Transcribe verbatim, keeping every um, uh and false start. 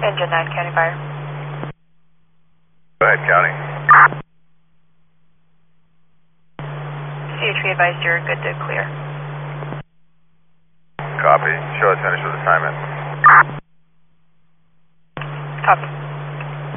Engine nine, County Fire. Go ahead, County. C H P advised you're good to clear. Copy. Show us finished with assignment. Copy.